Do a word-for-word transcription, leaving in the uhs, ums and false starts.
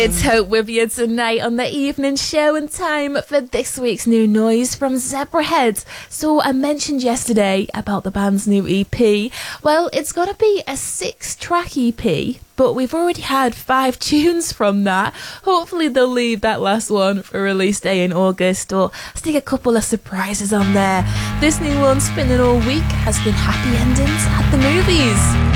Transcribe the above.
It's Hope with you tonight on the evening show, and time for this week's new noise from Zebrahead. So I mentioned yesterday about the band's new E P. Well, it's got to be a six-track E P, but we've already had five tunes from that. Hopefully they'll leave that last one for release day in August, or stick a couple of surprises on there. This new one, spinning all week, has been Happy Endings at the Movies.